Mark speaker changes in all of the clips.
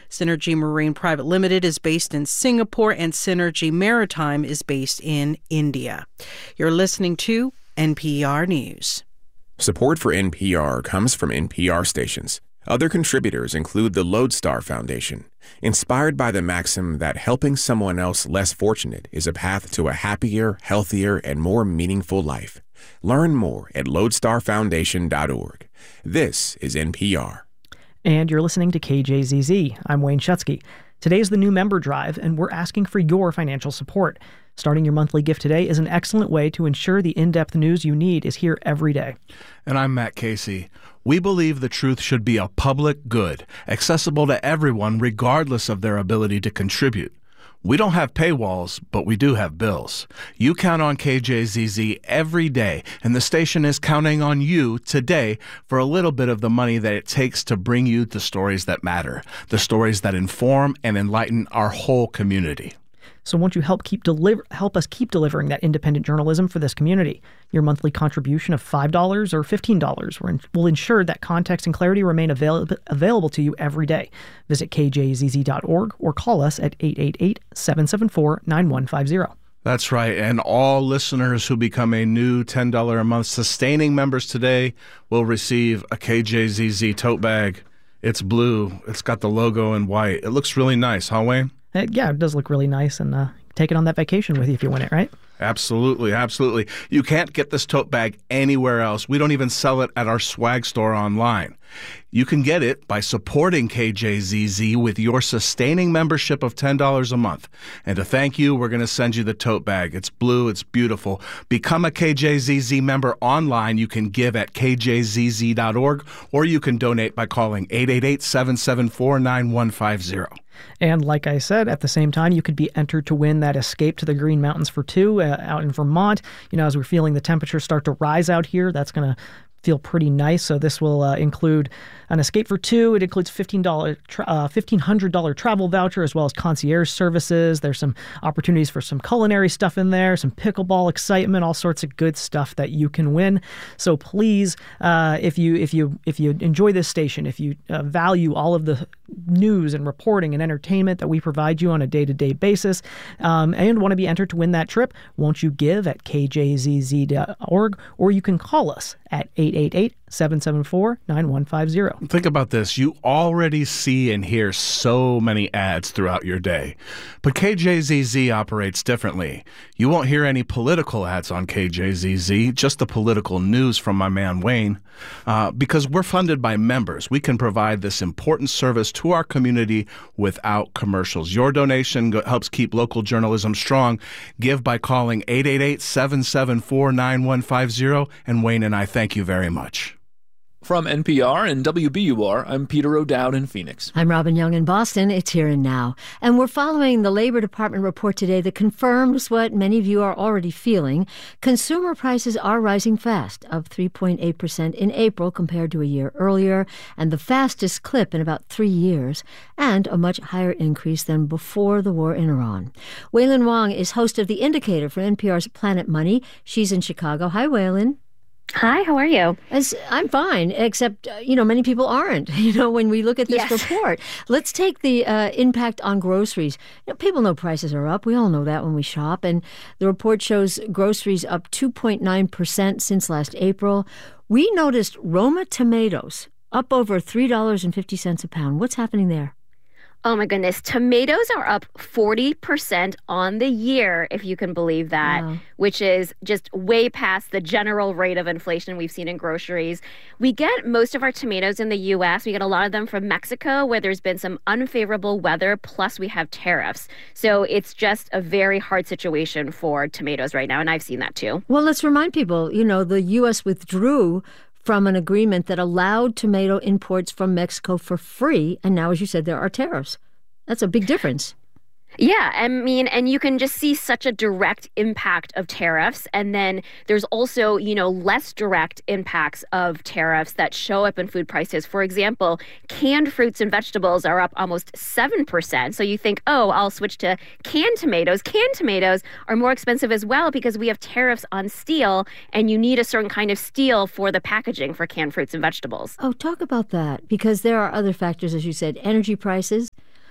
Speaker 1: Synergy Marine Private Limited is based in Singapore, and Synergy Maritime is based in India. You're listening to NPR News.
Speaker 2: Support for NPR comes from NPR stations. Other contributors include the Lodestar Foundation, inspired by the maxim that helping someone else less fortunate is a path to a happier, healthier, and more meaningful life. Learn more at lodestarfoundation.org. This is NPR.
Speaker 3: And you're listening to KJZZ. I'm Wayne Schutsky. Today's the new member drive, and we're asking for your financial support. Starting your monthly gift today is an excellent way to ensure the in-depth news you need is here every day.
Speaker 4: And I'm Matt Casey. We believe the truth should be a public good, accessible to everyone regardless of their ability to contribute. We don't have paywalls, but we do have bills. You count on KJZZ every day, and the station is counting on you today for a little bit of the money that it takes to bring you the stories that matter, the stories that inform and enlighten our whole community.
Speaker 3: So won't you help us keep delivering that independent journalism for this community? Your monthly contribution of $5 or $15 will ensure that context and clarity remain available to you every day. Visit kjzz.org or call us at 888-774-9150.
Speaker 4: That's right, and all listeners who become a new $10 a month sustaining members today will receive a KJZZ tote bag. It's blue. It's got the logo in white. It looks really nice, huh, Wayne?
Speaker 3: Yeah, it does look really nice, and take it on that vacation with you if you win it, right?
Speaker 4: Absolutely, absolutely. You can't get this tote bag anywhere else. We don't even sell it at our swag store online. You can get it by supporting KJZZ with your sustaining membership of $10 a month. And to thank you, we're going to send you the tote bag. It's blue. It's beautiful. Become a KJZZ member online. You can give at kjzz.org, or you can donate by calling 888-774-9150.
Speaker 3: And like I said, at the same time, you could be entered to win that escape to the Green Mountains for two out in Vermont. You know, as we're feeling the temperature start to rise out here, that's going to feel pretty nice. So this will include an escape for two. It includes $1,500 travel voucher as well as concierge services. There's some opportunities for some culinary stuff in there, some pickleball excitement, all sorts of good stuff that you can win. So please, if you enjoy this station, if you value all of the news and reporting and entertainment that we provide you on a day-to-day basis, and want to be entered to win that trip, won't you give at kjzz.org, or you can call us at 888-774-9150.
Speaker 4: Think about this. You already see and hear so many ads throughout your day. But KJZZ operates differently. You won't hear any political ads on KJZZ, just the political news from my man Wayne. Because we're funded by members, we can provide this important service to our community without commercials. Your donation helps keep local journalism strong. Give by calling 888-774-9150. And Wayne and I thank you very much.
Speaker 5: From NPR and WBUR, I'm Peter O'Dowd in Phoenix.
Speaker 6: I'm Robin Young in Boston. It's Here and Now. And we're following the Labor Department report today that confirms what many of you are already feeling. Consumer prices are rising fast, up 3.8% in April compared to a year earlier, and the fastest clip in about 3 years, and a much higher increase than before the war in Iran. Wailin Wong is host of The Indicator for NPR's Planet Money. She's in Chicago. Hi, Wailin.
Speaker 7: Hi, how are you?
Speaker 6: I'm fine, except, many people aren't, when we look at this report. Let's take the impact on groceries. People know prices are up. We all know that when we shop. And the report shows groceries up 2.9% since last April. We noticed Roma tomatoes up over $3.50 a pound. What's happening there?
Speaker 7: Oh, my goodness. Tomatoes are up 40% on the year, if you can believe that, wow, which is just way past the general rate of inflation we've seen in groceries. We get most of our tomatoes in the U.S. We get a lot of them from Mexico, where there's been some unfavorable weather, plus we have tariffs. So it's just a very hard situation for tomatoes right now, and I've seen that too.
Speaker 6: Well, let's remind people, the U.S. withdrew from an agreement that allowed tomato imports from Mexico for free. And now, as you said, there are tariffs. That's a big difference.
Speaker 7: Yeah, and you can just see such a direct impact of tariffs. And then there's also, less direct impacts of tariffs that show up in food prices. For example, canned fruits and vegetables are up almost 7%. So you think, I'll switch to canned tomatoes. Canned tomatoes are more expensive as well because we have tariffs on steel, and you need a certain kind of steel for the packaging for canned fruits and vegetables.
Speaker 6: Oh, talk about that, because there are other factors, as you said, energy prices.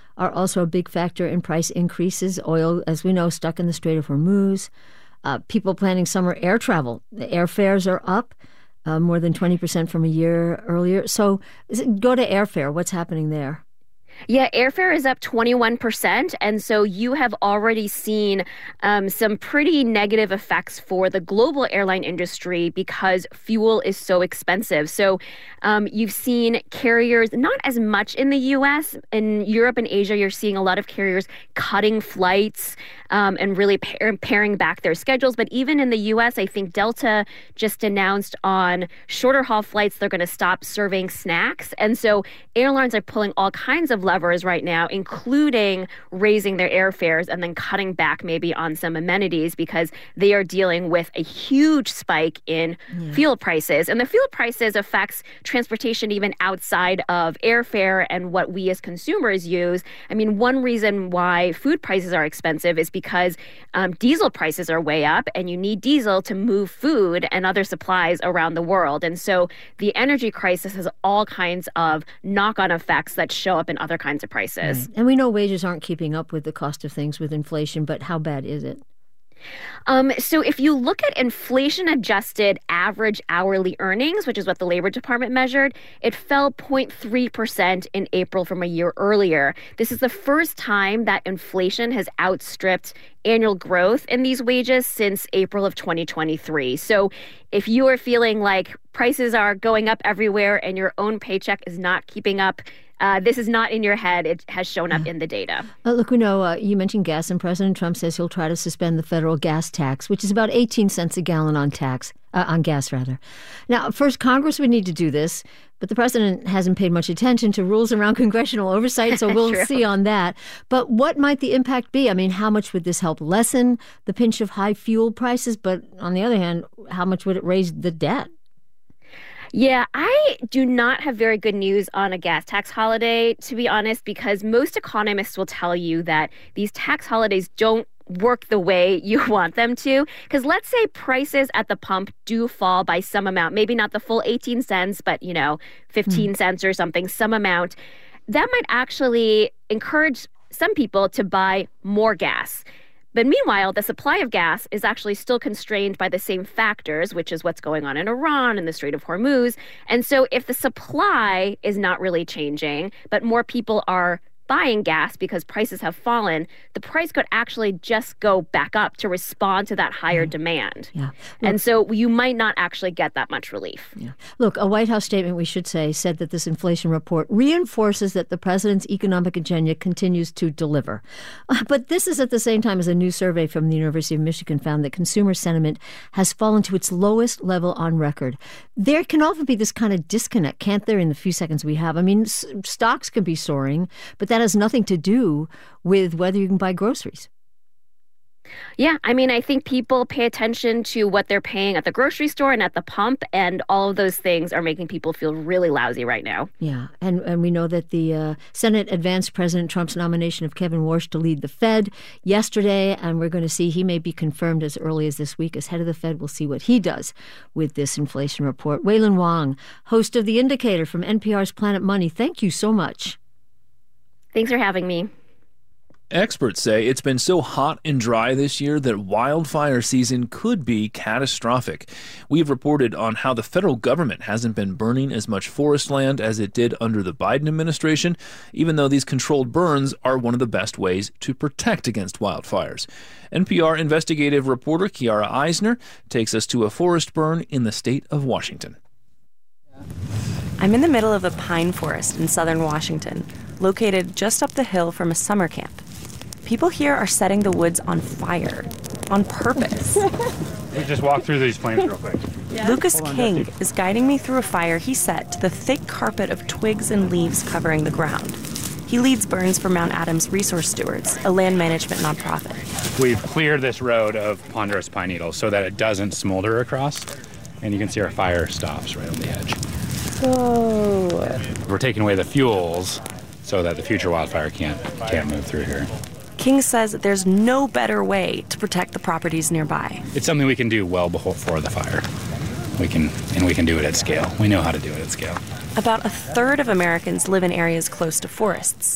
Speaker 6: are also a big factor in price increases. Oil, as we know, stuck in the Strait of Hormuz. People planning summer air travel. The airfares are up more than 20% from a year earlier. So go to airfare. What's happening there?
Speaker 7: Yeah, airfare is up 21%. And so you have already seen some pretty negative effects for the global airline industry because fuel is so expensive. So you've seen carriers, not as much in the U.S. In Europe and Asia, you're seeing a lot of carriers cutting flights and really paring back their schedules. But even in the U.S., I think Delta just announced on shorter haul flights, they're going to stop serving snacks. And so airlines are pulling all kinds of levers right now, including raising their airfares and then cutting back maybe on some amenities because they are dealing with a huge spike in fuel prices. And the fuel prices affects transportation even outside of airfare and what we as consumers use. I mean, one reason why food prices are expensive is because diesel prices are way up and you need diesel to move food and other supplies around the world. And so the energy crisis has all kinds of knock-on effects that show up in other kinds of prices.
Speaker 6: Right. And we know wages aren't keeping up with the cost of things with inflation, but how bad is it?
Speaker 7: So if you look at inflation-adjusted average hourly earnings, which is what the Labor Department measured, it fell 0.3% in April from a year earlier. This is the first time that inflation has outstripped annual growth in these wages since April of 2023. So if you are feeling like prices are going up everywhere and your own paycheck is not keeping up, this is not in your head. It has shown up in the data.
Speaker 6: Look, we know you mentioned gas, and President Trump says he'll try to suspend the federal gas tax, which is about 18 cents a gallon on gas. Now, first, Congress would need to do this, but the president hasn't paid much attention to rules around congressional oversight, so we'll see on that. But what might the impact be? I mean, how much would this help lessen the pinch of high fuel prices? But on the other hand, how much would it raise the debt?
Speaker 7: Yeah, I do not have very good news on a gas tax holiday, to be honest, because most economists will tell you that these tax holidays don't work the way you want them to. Because let's say prices at the pump do fall by some amount, maybe not the full 18 cents, but, 15 cents or something, some amount. That might actually encourage some people to buy more gas. But meanwhile, the supply of gas is actually still constrained by the same factors, which is what's going on in Iran and the Strait of Hormuz. And so if the supply is not really changing, but more people are buying gas because prices have fallen, the price could actually just go back up to respond to that higher demand.
Speaker 6: Yeah.
Speaker 7: And so you might not actually get that much relief.
Speaker 6: Yeah. Look, a White House statement, we should say, said that this inflation report reinforces that the president's economic agenda continues to deliver. But this is at the same time as a new survey from the University of Michigan found that consumer sentiment has fallen to its lowest level on record. There can often be this kind of disconnect, can't there, in the few seconds we have? I mean, stocks can be soaring, but that has nothing to do with whether you can buy groceries.
Speaker 7: Yeah, I mean, I think people pay attention to what they're paying at the grocery store and at the pump, and all of those things are making people feel really lousy right now.
Speaker 6: Yeah, and we know that the Senate advanced President Trump's nomination of Kevin Warsh to lead the Fed yesterday, and we're going to see he may be confirmed as early as this week as head of the Fed. We'll see what he does with this inflation report. Wailin Wong, host of The Indicator from NPR's Planet Money, thank you so much.
Speaker 7: Thanks for having me.
Speaker 5: Experts say it's been so hot and dry this year that wildfire season could be catastrophic. We've reported on how the federal government hasn't been burning as much forest land as it did under the Biden administration, even though these controlled burns are one of the best ways to protect against wildfires. NPR investigative reporter Kiara Eisner takes us to a forest burn in the state of Washington.
Speaker 8: I'm in the middle of a pine forest in southern Washington, located just up the hill from a summer camp. People here are setting the woods on fire, on purpose.
Speaker 9: We just walk through these flames real quick.
Speaker 8: Yeah. Lucas King is guiding me through a fire he set to the thick carpet of twigs and leaves covering the ground. He leads burns for Mount Adams Resource Stewards, a land management nonprofit.
Speaker 9: We've cleared this road of ponderous pine needles so that it doesn't smolder across, and you can see our fire stops right on the edge.
Speaker 8: Oh.
Speaker 9: We're taking away the fuels so that the future wildfire can't move through here.
Speaker 8: King says that there's no better way to protect the properties nearby.
Speaker 9: It's something we can do well before the fire. We can do it at scale. We know how to do it at scale.
Speaker 8: About a third of Americans live in areas close to forests.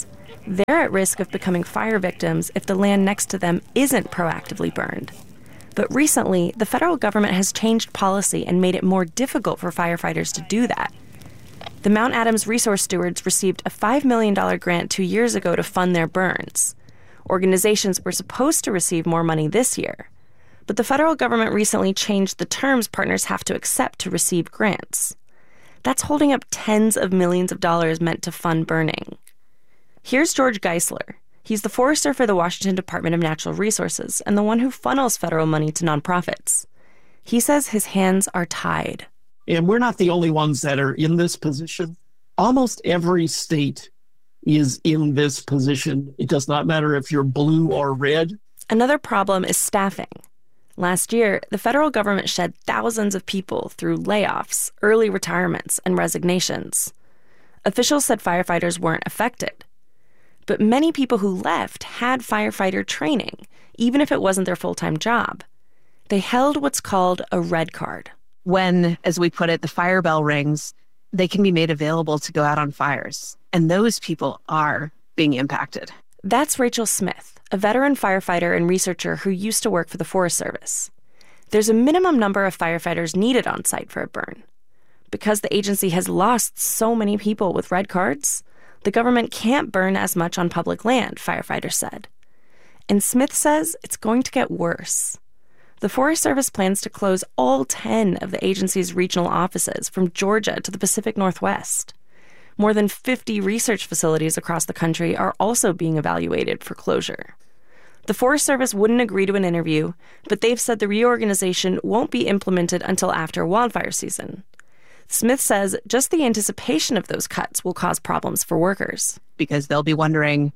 Speaker 8: They're at risk of becoming fire victims if the land next to them isn't proactively burned. But recently, the federal government has changed policy and made it more difficult for firefighters to do that. The Mount Adams Resource Stewards received a $5 million grant 2 years ago to fund their burns. Organizations were supposed to receive more money this year. But the federal government recently changed the terms partners have to accept to receive grants. That's holding up tens of millions of dollars meant to fund burning. Here's George Geisler. He's the forester for the Washington Department of Natural Resources and the one who funnels federal money to nonprofits. He says his hands are tied.
Speaker 10: And we're not the only ones that are in this position. Almost every state is in this position. It does not matter if you're blue or red.
Speaker 8: Another problem is staffing. Last year, the federal government shed thousands of people through layoffs, early retirements, and resignations. Officials said firefighters weren't affected. But many people who left had firefighter training, even if it wasn't their full-time job. They held what's called a red card.
Speaker 11: When, as we put it, the fire bell rings, they can be made available to go out on fires. And those people are being impacted.
Speaker 8: That's Rachel Smith, a veteran firefighter and researcher who used to work for the Forest Service. There's a minimum number of firefighters needed on site for a burn. Because the agency has lost so many people with red cards, the government can't burn as much on public land, firefighters said. And Smith says it's going to get worse. The Forest Service plans to close all 10 of the agency's regional offices from Georgia to the Pacific Northwest. More than 50 research facilities across the country are also being evaluated for closure. The Forest Service wouldn't agree to an interview, but they've said the reorganization won't be implemented until after wildfire season. Smith says just the anticipation of those cuts will cause problems for workers.
Speaker 11: Because they'll be wondering,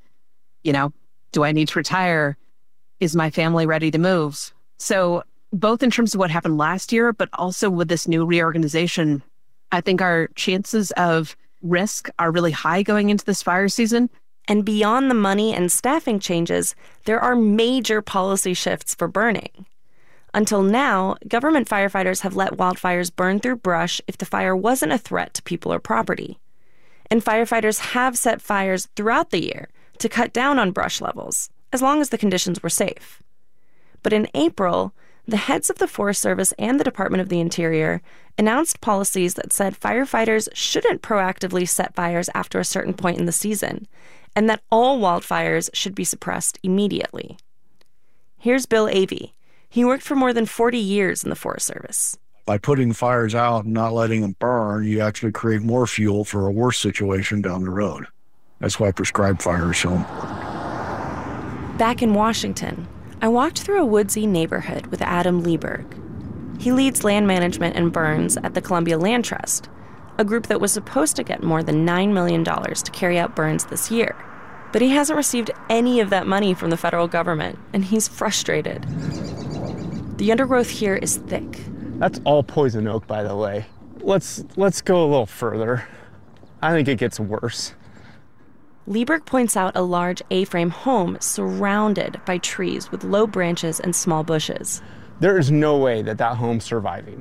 Speaker 11: do I need to retire? Is my family ready to move? So both in terms of what happened last year, but also with this new reorganization, I think our chances of risk are really high going into this fire season.
Speaker 8: And beyond the money and staffing changes, there are major policy shifts for burning. Until now, government firefighters have let wildfires burn through brush if the fire wasn't a threat to people or property. And firefighters have set fires throughout the year to cut down on brush levels, as long as the conditions were safe. But in April, the heads of the Forest Service and the Department of the Interior announced policies that said firefighters shouldn't proactively set fires after a certain point in the season, and that all wildfires should be suppressed immediately. Here's Bill Avey. He worked for more than 40 years in the Forest Service.
Speaker 12: By putting fires out and not letting them burn, you actually create more fuel for a worse situation down the road. That's why prescribed fire is so important.
Speaker 8: Back in Washington, I walked through a woodsy neighborhood with Adam Lieberg. He leads land management and burns at the Columbia Land Trust, a group that was supposed to get more than $9 million to carry out burns this year. But he hasn't received any of that money from the federal government, and he's frustrated. The undergrowth here is thick.
Speaker 13: That's all poison oak, by the way. Let's go a little further. I think it gets worse.
Speaker 8: Lieberg points out a large A-frame home surrounded by trees with low branches and small bushes.
Speaker 13: There is no way that home's surviving.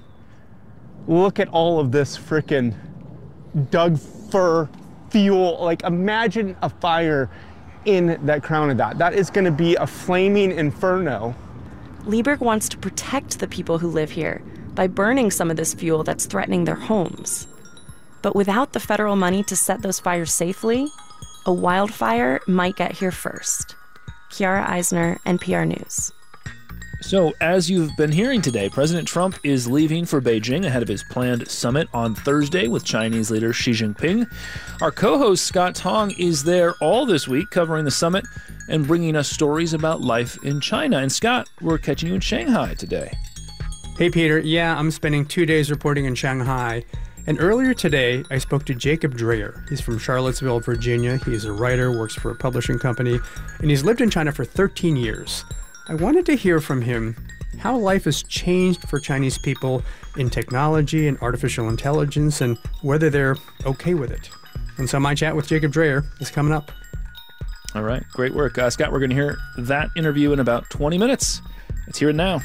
Speaker 13: Look at all of this frickin' Doug fir fuel. Imagine a fire in that crown of that. That is going to be a flaming inferno.
Speaker 8: Lieberg wants to protect the people who live here by burning some of this fuel that's threatening their homes. But without the federal money to set those fires safely, a wildfire might get here first. Kiara Eisner, NPR News.
Speaker 5: So, as you've been hearing today, President Trump is leaving for Beijing ahead of his planned summit on Thursday with Chinese leader Xi Jinping. Our co-host Scott Tong is there all this week covering the summit and bringing us stories about life in China. And Scott, we're catching you in Shanghai today.
Speaker 14: Hey, Peter. Yeah, I'm spending 2 days reporting in Shanghai. And earlier today, I spoke to Jacob Dreyer. He's from Charlottesville, Virginia. He's a writer, works for a publishing company, and he's lived in China for 13 years. I wanted to hear from him how life has changed for Chinese people in technology and artificial intelligence and whether they're okay with it. And so my chat with Jacob Dreyer is coming up.
Speaker 5: All right, great work. Scott, we're going to hear that interview in about 20 minutes. Let's hear it now.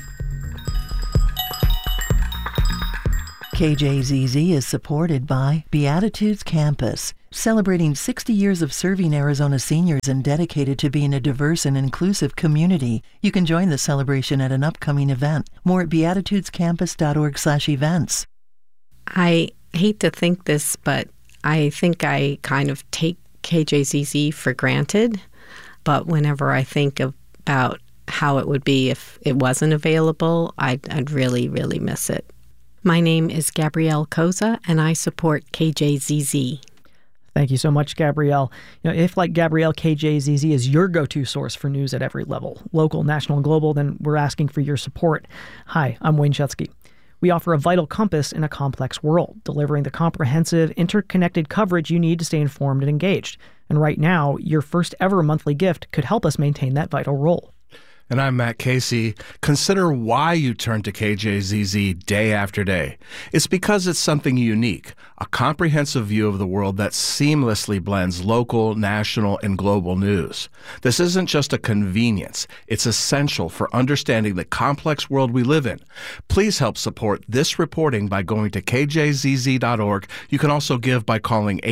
Speaker 15: KJZZ is supported by Beatitudes Campus, celebrating 60 years of serving Arizona seniors and dedicated to being a diverse and inclusive community. You can join the celebration at an upcoming event. More at beatitudescampus.org/events.
Speaker 16: I hate to think this, but I think I kind of take KJZZ for granted. But whenever I think about how it would be if it wasn't available, I'd really, really miss it. My name is Gabrielle Koza, and I support KJZZ.
Speaker 3: Thank you so much, Gabrielle. If, like Gabrielle, KJZZ is your go-to source for news at every level, local, national, and global, then we're asking for your support. Hi, I'm Wayne Schutsky. We offer a vital compass in a complex world, delivering the comprehensive, interconnected coverage you need to stay informed and engaged. And right now, your first ever monthly gift could help us maintain that vital role.
Speaker 4: And I'm Matt Casey. Consider why you turn to KJZZ day after day. It's because it's something unique, a comprehensive view of the world that seamlessly blends local, national, and global news. This isn't just a convenience. It's essential for understanding the complex world we live in. Please help support this reporting by going to kjzz.org. You can also give by calling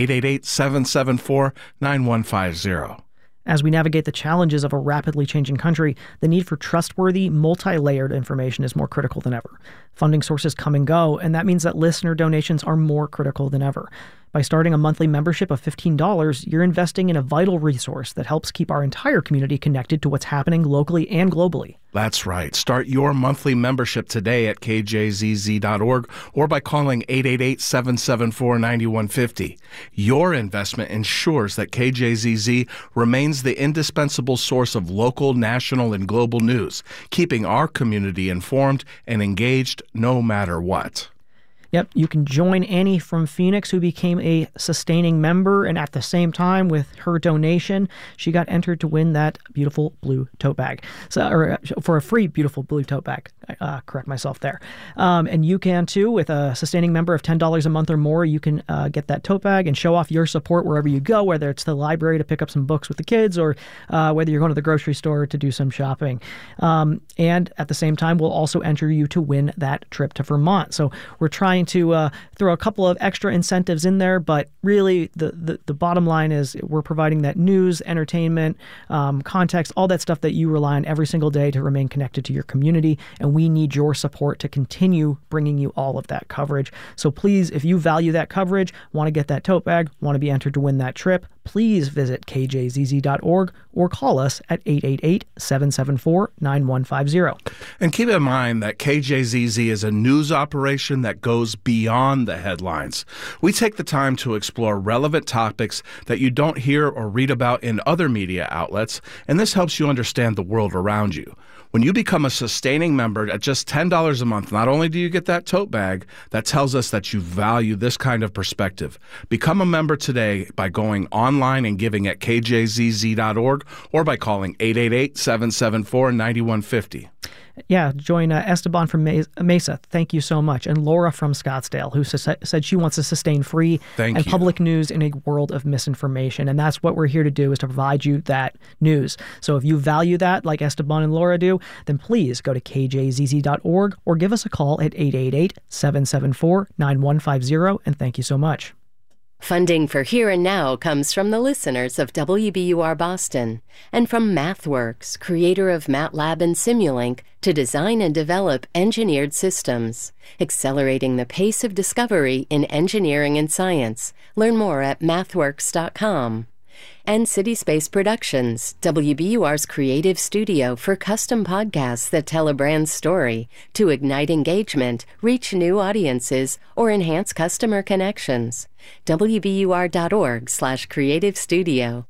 Speaker 4: 888-774-9150.
Speaker 3: As we navigate the challenges of a rapidly changing country, the need for trustworthy, multi-layered information is more critical than ever. Funding sources come and go, and that means that listener donations are more critical than ever. By starting a monthly membership of $15, you're investing in a vital resource that helps keep our entire community connected to what's happening locally and globally.
Speaker 4: That's right. Start your monthly membership today at kjzz.org or by calling 888-774-9150. Your investment ensures that KJZZ remains the indispensable source of local, national, and global news, keeping our community informed and engaged no matter what.
Speaker 3: Yep, you can join Annie from Phoenix, who became a sustaining member, and at the same time, with her donation, she got entered to win that beautiful blue tote bag. For a free beautiful blue tote bag. Correct myself there. And you can too, with a sustaining member of $10 a month or more. You can get that tote bag and show off your support wherever you go, whether it's the library to pick up some books with the kids or whether you're going to the grocery store to do some shopping. And at the same time, we'll also enter you to win that trip to Vermont. So we're trying to throw a couple of extra incentives in there, but really the bottom line is we're providing that news, entertainment, context, all that stuff that you rely on every single day to remain connected to your community, and we need your support to continue bringing you all of that coverage. So please, if you value that coverage, want to get that tote bag, want to be entered to win that trip, please visit kjzz.org or call us at 888-774-9150.
Speaker 4: And keep in mind that KJZZ is a news operation that goes beyond the headlines. We take the time to explore relevant topics that you don't hear or read about in other media outlets, and this helps you understand the world around you. When you become a sustaining member at just $10 a month, not only do you get that tote bag, that tells us that you value this kind of perspective. Become a member today by going online and giving at kjzz.org or by calling 888-774-9150.
Speaker 3: Yeah, join Esteban from Mesa. Thank you so much. And Laura from Scottsdale, who said she wants to sustain free public news in a world of misinformation. And that's what we're here to do, is to provide you that news. So if you value that, like Esteban and Laura do, then please go to kjzz.org or give us a call at 888-774-9150. And thank you so much.
Speaker 17: Funding for Here and Now comes from the listeners of WBUR Boston and from MathWorks, creator of MATLAB and Simulink, to design and develop engineered systems, accelerating the pace of discovery in engineering and science. Learn more at mathworks.com. And CitySpace Productions, WBUR's creative studio for custom podcasts that tell a brand's story to ignite engagement, reach new audiences, or enhance customer connections. WBUR.org/creative studio.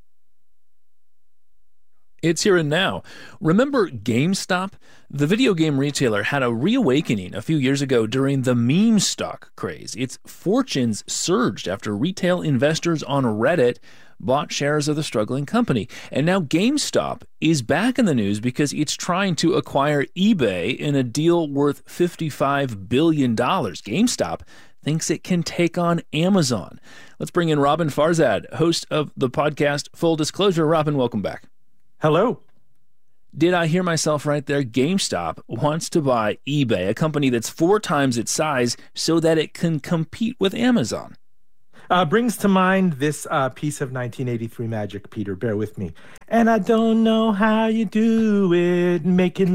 Speaker 5: It's Here and Now. Remember GameStop? The video game retailer had a reawakening a few years ago during the meme stock craze. Its fortunes surged after retail investors on Reddit bought shares of the struggling company. And now GameStop is back in the news because it's trying to acquire eBay in a deal worth $55 billion. GameStop thinks it can take on Amazon. Let's bring in Robin Farzad, host of the podcast Full Disclosure. Robin, welcome back.
Speaker 18: Hello.
Speaker 5: Did I hear myself right there? GameStop wants to buy eBay, a company that's 4 times its size, so that it can compete with Amazon.
Speaker 18: brings to mind this piece of 1983 magic, Peter. Bear with me. And I don't know how you do it, making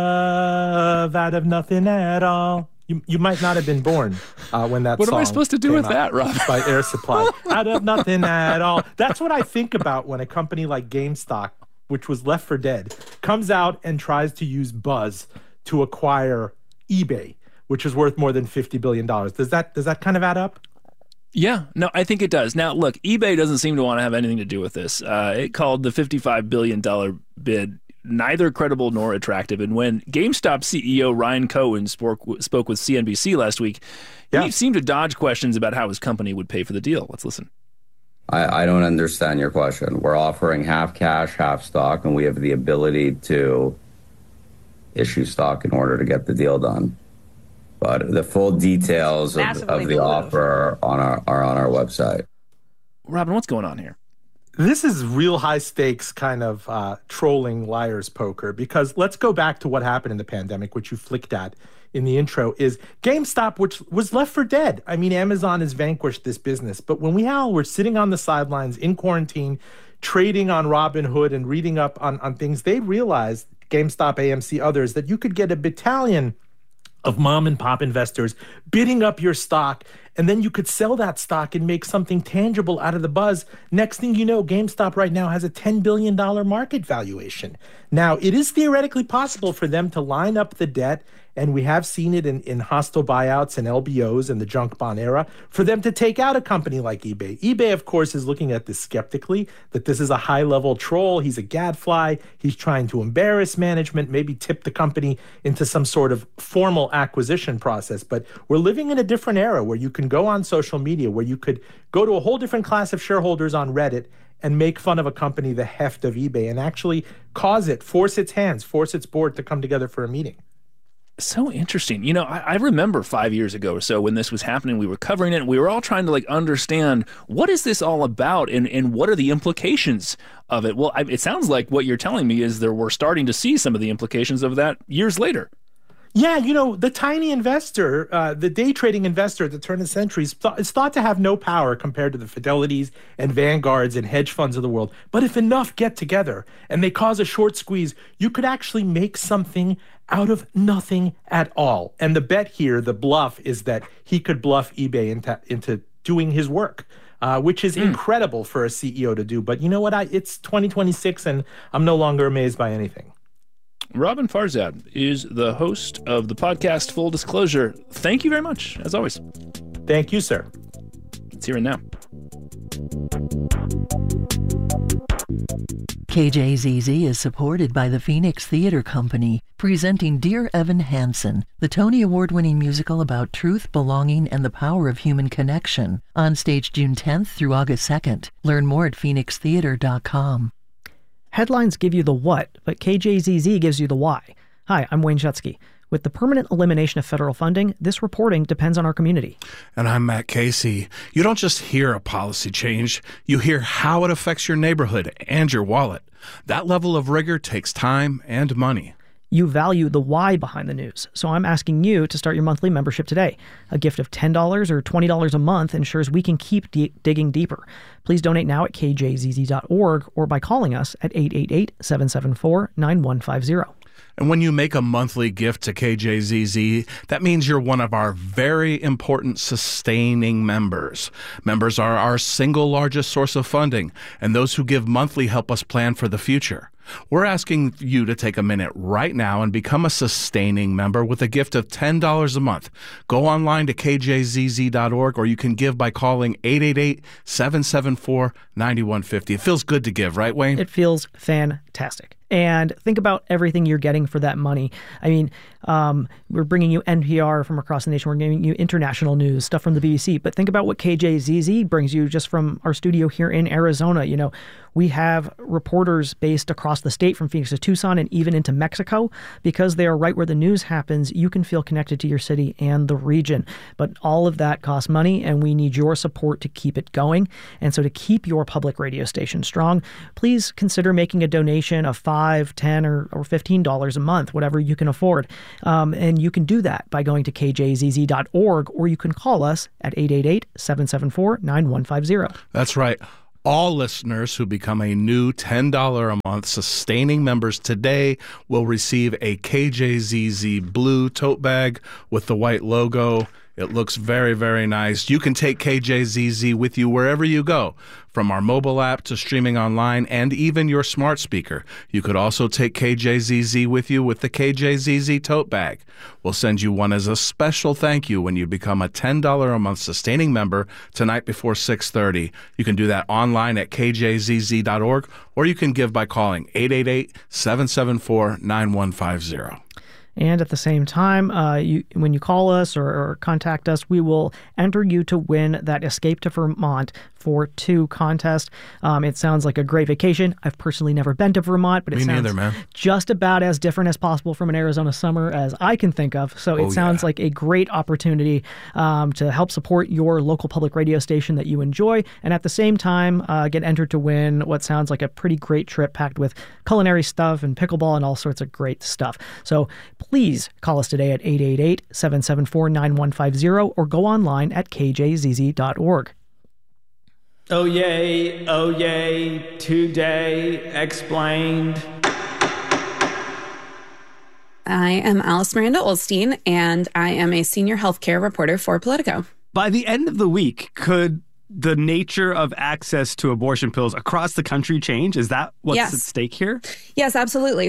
Speaker 18: love out of nothing at all. You might not have been born when that
Speaker 5: What
Speaker 18: song
Speaker 5: am I supposed to do with
Speaker 18: came
Speaker 5: that,
Speaker 18: out
Speaker 5: Rob?
Speaker 18: By Air Supply. Out of nothing at all. That's what I think about when a company like GameStop, which was left for dead, comes out and tries to use buzz to acquire eBay, which is worth more than $50 billion. Does that kind of add up?
Speaker 5: Yeah, no, I think it does. Now, look, eBay doesn't seem to want to have anything to do with this. It called the $55 billion bid neither credible nor attractive. And when GameStop CEO Ryan Cohen spoke with CNBC last week, he seemed to dodge questions about how his company would pay for the deal. Let's listen.
Speaker 19: I don't understand your question. We're offering half cash, half stock, and we have the ability to issue stock in order to get the deal done. But the full details of the offer are on our website.
Speaker 5: Robin, what's going on here?
Speaker 18: This is real high stakes kind of trolling liar's poker, because let's go back to what happened in the pandemic, which you flicked at in the intro, is GameStop, which was left for dead. I mean, Amazon has vanquished this business. But when we all were sitting on the sidelines in quarantine, trading on Robinhood and reading up on things, they realized, GameStop, AMC, others, that you could get a battalion of mom and pop investors bidding up your stock, and then you could sell that stock and make something tangible out of the buzz. Next thing you know, GameStop right now has a $10 billion market valuation. Now, it is theoretically possible for them to line up the debt, and we have seen it in hostile buyouts and LBOs in the junk bond era, for them to take out a company like eBay. eBay, of course, is looking at this skeptically, that this is a high-level troll. He's a gadfly. He's trying to embarrass management, maybe tip the company into some sort of formal acquisition process. But we're living in a different era where you can go on social media, where you could go to a whole different class of shareholders on Reddit and make fun of a company the heft of eBay and actually force its hands, force its board to come together for a meeting.
Speaker 5: So interesting. You know, I remember 5 years ago or so when this was happening, we were covering it and we were all trying to understand, what is this all about and what are the implications of it? Well, it sounds like what you're telling me is that we're starting to see some of the implications of that years later.
Speaker 18: Yeah, you know, the tiny investor, the day trading investor at the turn of the century is thought to have no power compared to the Fidelities and Vanguards and hedge funds of the world. But if enough get together and they cause a short squeeze, you could actually make something out of nothing at all. And the bet here, the bluff, is that he could bluff eBay into doing his work, which is incredible for a CEO to do. But you know what? It's 2026 and I'm no longer amazed by anything.
Speaker 5: Robin Farzad is the host of the podcast Full Disclosure. Thank you very much, as always.
Speaker 18: Thank you, sir.
Speaker 5: It's here and now.
Speaker 15: KJZZ is supported by the Phoenix Theater Company, presenting Dear Evan Hansen, the Tony Award-winning musical about truth, belonging, and the power of human connection, on stage June 10th through August 2nd. Learn more at phoenixtheater.com.
Speaker 3: Headlines give you the what, but KJZZ gives you the why. Hi, I'm Wayne Schutsky. With the permanent elimination of federal funding, this reporting depends on our community.
Speaker 4: And I'm Matt Casey. You don't just hear a policy change, you hear how it affects your neighborhood and your wallet. That level of rigor takes time and money.
Speaker 3: You value the why behind the news, so I'm asking you to start your monthly membership today. A gift of $10 or $20 a month ensures we can keep digging deeper. Please donate now at kjzz.org or by calling us at 888-774-9150.
Speaker 4: And when you make a monthly gift to KJZZ, that means you're one of our very important sustaining members. Members are our single largest source of funding, and those who give monthly help us plan for the future. We're asking you to take a minute right now and become a sustaining member with a gift of $10 a month. Go online to kjzz.org, or you can give by calling 888-774-9150. It feels good to give, right, Wayne?
Speaker 3: It feels fantastic. And think about everything you're getting for that money. I mean, we're bringing you NPR from across the nation. We're giving you international news, stuff from the BBC. But think about what KJZZ brings you just from our studio here in Arizona. You know, we have reporters based across across the state from Phoenix to Tucson and even into Mexico. Because they are right where the news happens, you can feel connected to your city and the region. But all of that costs money, and we need your support to keep it going. And so to keep your public radio station strong, please consider making a donation of $5, $10, or $15 a month, whatever you can afford. And you can do that by going to kjzz.org, or you can call us at 888-774-9150.
Speaker 4: That's right. All listeners who become a new $10 a month sustaining members today will receive a KJZZ blue tote bag with the white logo. It looks very, very nice. You can take KJZZ with you wherever you go, from our mobile app to streaming online and even your smart speaker. You could also take KJZZ with you with the KJZZ tote bag. We'll send you one as a special thank you when you become a $10 a month sustaining member tonight before 6:30. You can do that online at kjzz.org, or you can give by calling 888-774-9150.
Speaker 3: And at the same time, when you call us or contact us, we will enter you to win that Escape to Vermont for 2 contest. It sounds like a great vacation. I've personally never been to Vermont, but it sounds just about as different as possible from an Arizona summer as I can think of. So it sounds like a great opportunity to help support your local public radio station that you enjoy, and at the same time get entered to win what sounds like a pretty great trip packed with culinary stuff and pickleball and all sorts of great stuff. So please call us today at 888-774-9150 or go online at kjzz.org.
Speaker 20: Oh yay, today explained.
Speaker 21: I am Alice Miranda Olstein, and I am a senior healthcare reporter for Politico.
Speaker 22: By the end of the week, could the nature of access to abortion pills across the country change? Is that what's at stake here?
Speaker 21: Yes, absolutely.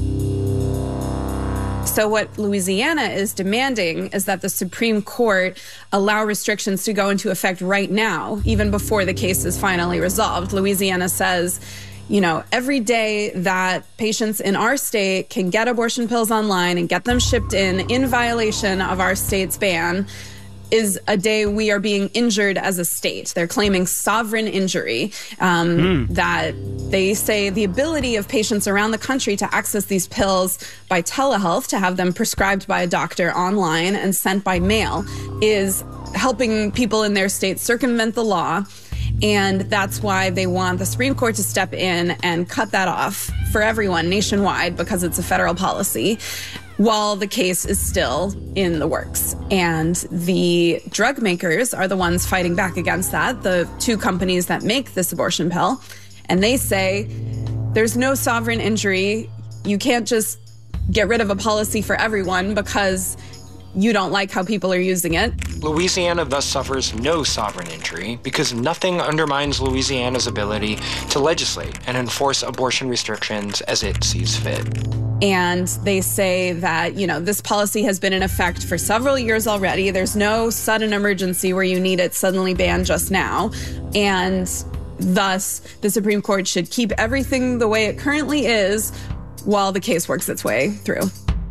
Speaker 21: So what Louisiana is demanding is that the Supreme Court allow restrictions to go into effect right now, even before the case is finally resolved. Louisiana says, every day that patients in our state can get abortion pills online and get them shipped in violation of our state's ban, is a day we are being injured as a state. They're claiming sovereign injury, that they say the ability of patients around the country to access these pills by telehealth, to have them prescribed by a doctor online and sent by mail, is helping people in their state circumvent the law. And that's why they want the Supreme Court to step in and cut that off for everyone nationwide, because it's a federal policy, while the case is still in the works. And the drug makers are the ones fighting back against that, the 2 companies that make this abortion pill. And they say there's no sovereign injury. You can't just get rid of a policy for everyone because you don't like how people are using it.
Speaker 23: Louisiana thus suffers no sovereign injury because nothing undermines Louisiana's ability to legislate and enforce abortion restrictions as it sees fit.
Speaker 21: And they say that, this policy has been in effect for several years already. There's no sudden emergency where you need it suddenly banned just now. And thus, the Supreme Court should keep everything the way it currently is while the case works its way through.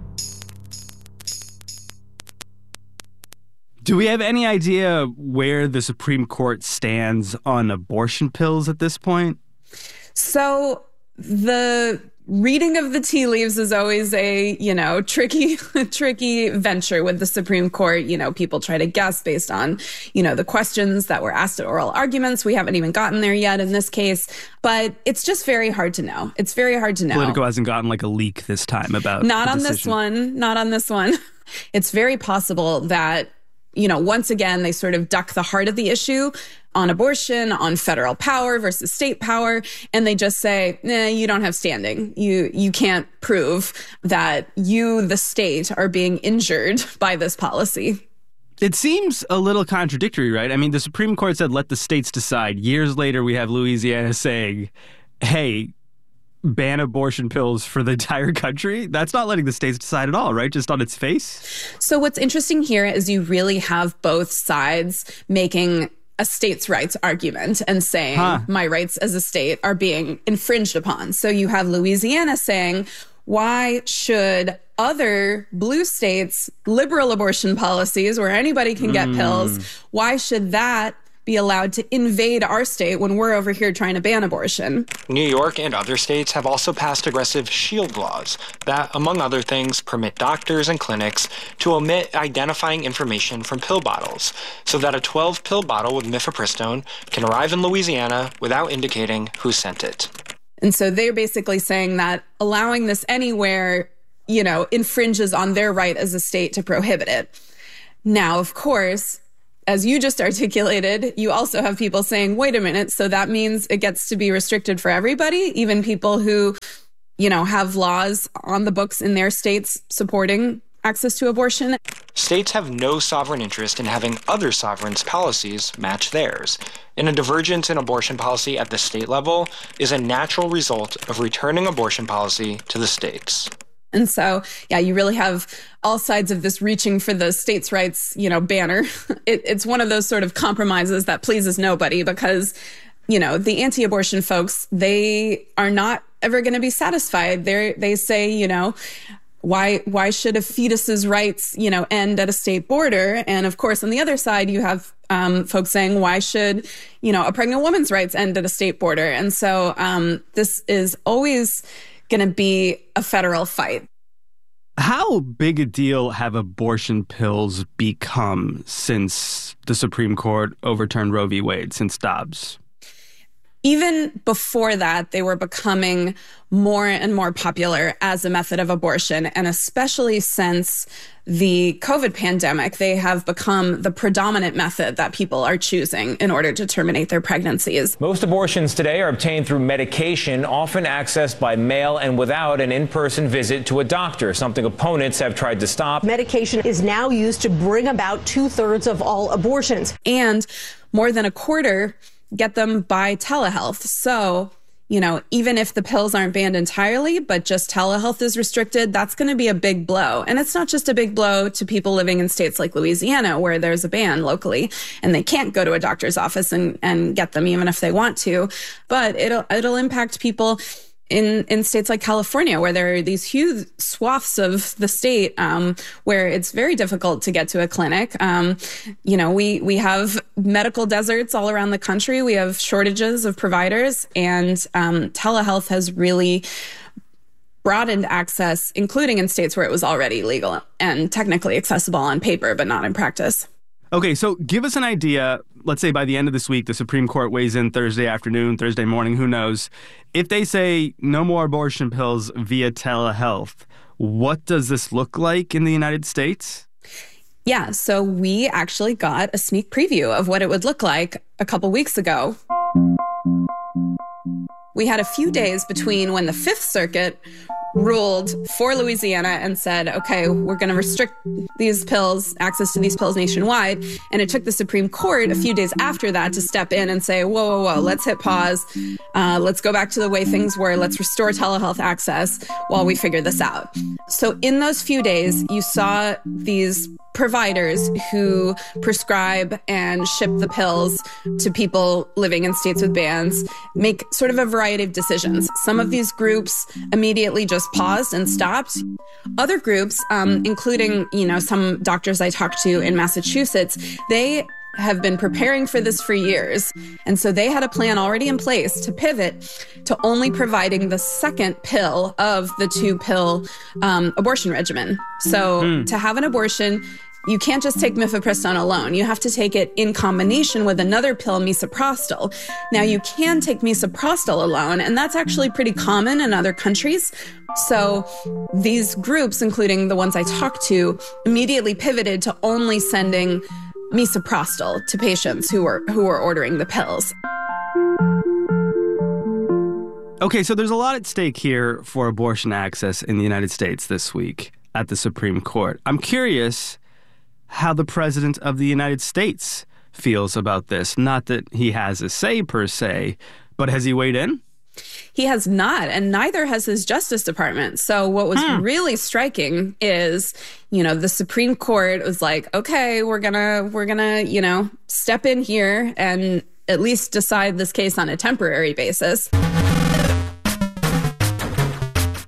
Speaker 22: Do we have any idea where the Supreme Court stands on abortion pills at this point?
Speaker 21: So the reading of the tea leaves is always a, tricky venture with the Supreme Court. People try to guess based on, the questions that were asked at oral arguments. We haven't even gotten there yet in this case, but it's just very hard to know. It's very hard to know.
Speaker 22: Politico hasn't gotten like a leak this time about
Speaker 21: Not on this one. It's very possible that, once again, they sort of duck the heart of the issue on abortion, on federal power versus state power, and they just say, you don't have standing. You can't prove that you, the state, are being injured by this policy.
Speaker 22: It seems a little contradictory, right? I mean, the Supreme Court said, let the states decide. Years later, we have Louisiana saying, hey, ban abortion pills for the entire country. That's not letting the states decide at all, right? Just on its face.
Speaker 21: So what's interesting here is you really have both sides making a states' rights argument and saying my rights as a state are being infringed upon. So you have Louisiana saying, why should other blue states' liberal abortion policies where anybody can get pills, why should that be allowed to invade our state when we're over here trying to ban abortion.
Speaker 23: New York and other states have also passed aggressive shield laws that, among other things, permit doctors and clinics to omit identifying information from pill bottles, so that a 12-pill bottle with mifepristone can arrive in Louisiana without indicating who sent it.
Speaker 21: And so they're basically saying that allowing this anywhere, infringes on their right as a state to prohibit it. Now, of course, as you just articulated, you also have people saying, wait a minute, so that means it gets to be restricted for everybody, even people who, have laws on the books in their states supporting access to abortion.
Speaker 23: States have no sovereign interest in having other sovereigns' policies match theirs. And a divergence in abortion policy at the state level is a natural result of returning abortion policy to the states.
Speaker 21: And so, you really have all sides of this reaching for the states' rights, banner. It's one of those sort of compromises that pleases nobody because, the anti-abortion folks, they are not ever going to be satisfied. They say, why should a fetus's rights, end at a state border? And of course, on the other side, you have folks saying, why should, a pregnant woman's rights end at a state border? And so this is always going to be a federal fight.
Speaker 22: How big a deal have abortion pills become since the Supreme Court overturned Roe v. Wade, since Dobbs?
Speaker 21: Even before that, they were becoming more and more popular as a method of abortion. And especially since the COVID pandemic, they have become the predominant method that people are choosing in order to terminate their pregnancies.
Speaker 1: Most abortions today are obtained through medication, often accessed by mail and without an in-person visit to a doctor, something opponents have tried to stop.
Speaker 2: Medication is now used to bring about 2/3 of all abortions.
Speaker 21: And more than a quarter get them by telehealth. So, even if the pills aren't banned entirely, but just telehealth is restricted, that's going to be a big blow. And it's not just a big blow to people living in states like Louisiana, where there's a ban locally and they can't go to a doctor's office and get them even if they want to, but it'll impact people in states like California, where there are these huge swaths of the state where it's very difficult to get to a clinic. We have medical deserts all around the country. We have shortages of providers, and telehealth has really broadened access, including in states where it was already legal and technically accessible on paper, but not in practice.
Speaker 22: Okay, so give us an idea. Let's say by the end of this week, the Supreme Court weighs in Thursday afternoon, Thursday morning, who knows. If they say no more abortion pills via telehealth, what does this look like in the United States?
Speaker 21: Yeah, so we actually got a sneak preview of what it would look like a couple weeks ago. We had a few days between when the Fifth Circuit ruled for Louisiana and said, okay, we're going to restrict these pills, access to these pills nationwide. And it took the Supreme Court a few days after that to step in and say, whoa, let's hit pause. Let's go back to the way things were. Let's restore telehealth access while we figure this out. So in those few days, you saw these providers who prescribe and ship the pills to people living in states with bans make sort of a variety of decisions. Some of these groups immediately just paused and stopped. Other groups, including, some doctors I talked to in Massachusetts, they have been preparing for this for years. And so they had a plan already in place to pivot to only providing the second pill of the 2-pill abortion regimen. So to have an abortion, you can't just take mifepristone alone. You have to take it in combination with another pill, misoprostol. Now, you can take misoprostol alone, and that's actually pretty common in other countries. So these groups, including the ones I talked to, immediately pivoted to only sending misoprostol to patients who were ordering the pills.
Speaker 22: Okay, so there's a lot at stake here for abortion access in the United States this week at the Supreme Court. I'm curious how the President of the United States feels about this. Not that he has a say per se, but has he weighed in?
Speaker 21: He has not, and neither has his Justice Department. So what was really striking is, the Supreme Court was like, okay, we're gonna, step in here and at least decide this case on a temporary basis.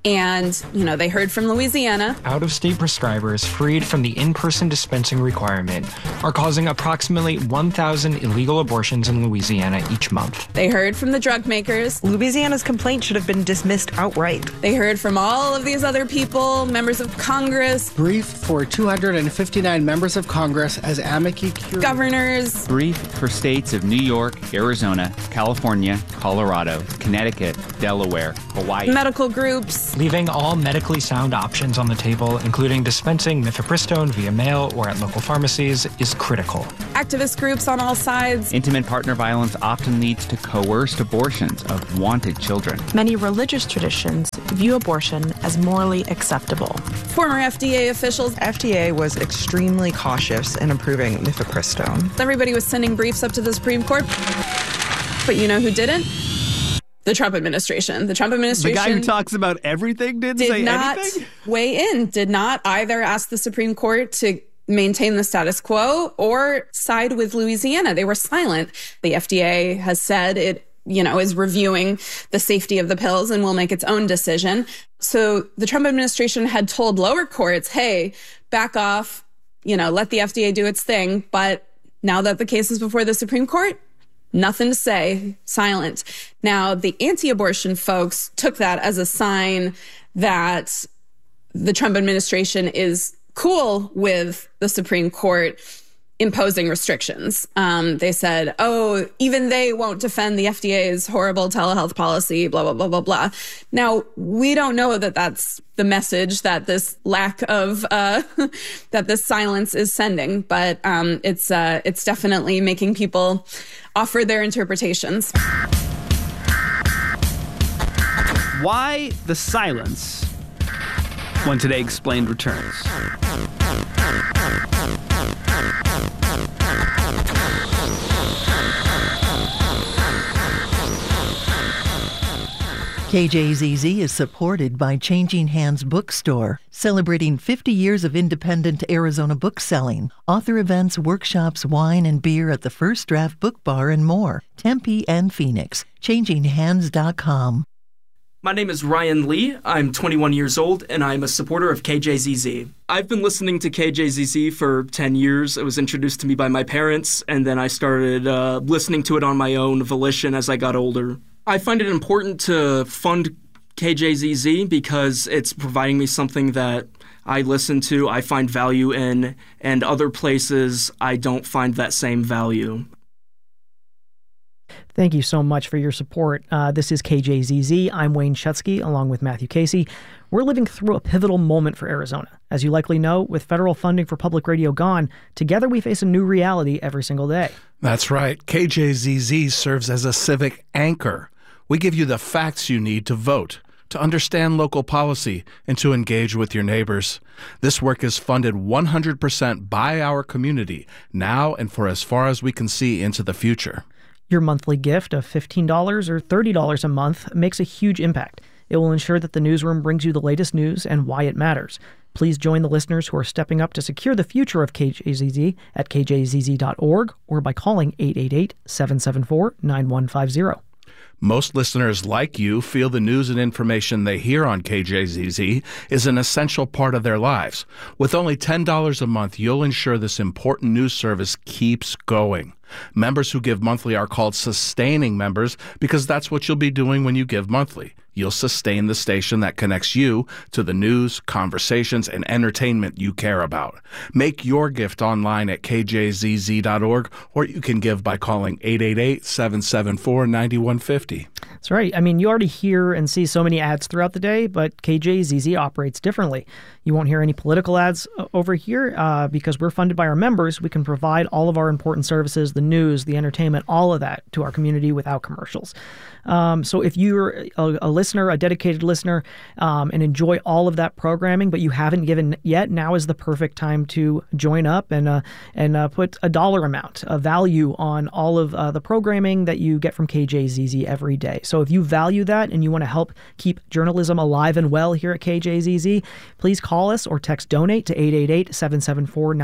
Speaker 21: And, they heard from Louisiana.
Speaker 23: Out-of-state prescribers freed from the in-person dispensing requirement are causing approximately 1,000 illegal abortions in Louisiana each month.
Speaker 21: They heard from the drug makers.
Speaker 6: Louisiana's complaint should have been dismissed outright.
Speaker 21: They heard from all of these other people, members of Congress.
Speaker 7: Briefed for 259 members of Congress as amici curiae.
Speaker 21: Governors.
Speaker 9: Briefed for states of New York, Arizona, California, Colorado, Connecticut, Delaware, Hawaii.
Speaker 21: Medical groups.
Speaker 23: Leaving all medically sound options on the table, including dispensing mifepristone via mail or at local pharmacies, is critical.
Speaker 21: Activist groups on all sides.
Speaker 9: Intimate partner violence often leads to coerced abortions of wanted children.
Speaker 24: Many religious traditions view abortion as morally acceptable.
Speaker 21: Former FDA officials.
Speaker 6: FDA was extremely cautious in approving mifepristone.
Speaker 21: Everybody was sending briefs up to the Supreme Court. But you know who didn't? The Trump administration. The Trump administration.
Speaker 22: The guy who talks about everything did say
Speaker 21: not
Speaker 22: anything?
Speaker 21: Weigh in, did not either ask the Supreme Court to maintain the status quo or side with Louisiana. They were silent. The FDA has said it, is reviewing the safety of the pills and will make its own decision. So the Trump administration had told lower courts, hey, back off, let the FDA do its thing. But now that the case is before the Supreme Court, nothing to say, silent. Now, the anti-abortion folks took that as a sign that the Trump administration is cool with the Supreme Court imposing restrictions. They said, even they won't defend the FDA's horrible telehealth policy, blah, blah, blah, blah, blah. Now, we don't know that that's the message that this lack of, that this silence is sending, but it's definitely making people offer their interpretations.
Speaker 22: Why the silence when Today Explained returns?
Speaker 15: KJZZ is supported by Changing Hands Bookstore, celebrating 50 years of independent Arizona book selling, author events, workshops, wine and beer at the First Draft Book Bar, and more. Tempe and Phoenix. ChangingHands.com.
Speaker 25: My name is Ryan Lee. I'm 21 years old, and I'm a supporter of KJZZ. I've been listening to KJZZ for 10 years. It was introduced to me by my parents, and then I started listening to it on my own volition as I got older. I find it important to fund KJZZ because it's providing me something that I listen to, I find value in, and other places I don't find that same value.
Speaker 3: Thank you so much for your support. This is KJZZ. I'm Wayne Schutsky, along with Matthew Casey. We're living through a pivotal moment for Arizona. As you likely know, with federal funding for public radio gone, together we face a new reality every single day.
Speaker 4: That's right. KJZZ serves as a civic anchor. We give you the facts you need to vote, to understand local policy, and to engage with your neighbors. This work is funded 100% by our community, now and for as far as we can see into the future.
Speaker 3: Your monthly gift of $15 or $30 a month makes a huge impact. It will ensure that the newsroom brings you the latest news and why it matters. Please join the listeners who are stepping up to secure the future of KJZZ at kjzz.org or by calling 888-774-9150.
Speaker 4: Most listeners like you feel the news and information they hear on KJZZ is an essential part of their lives. With only $10 a month, you'll ensure this important news service keeps going. Members who give monthly are called sustaining members because that's what you'll be doing when you give monthly. You'll sustain the station that connects you to the news, conversations, and entertainment you care about. Make your gift online at kjzz.org, or you can give by calling 888-774-9150.
Speaker 3: That's right. I mean, you already hear and see so many ads throughout the day, but KJZZ operates differently. You won't hear any political ads over here because we're funded by our members. We can provide all of our important services, the news, the entertainment, all of that to our community without commercials. So if you're a listener, a dedicated listener, and enjoy all of that programming, but you haven't given yet, now is the perfect time to join up and put a dollar amount, a value on all of the programming that you get from KJZZ every day. So if you value that and you want to help keep journalism alive and well here at KJZZ, please call us or text donate to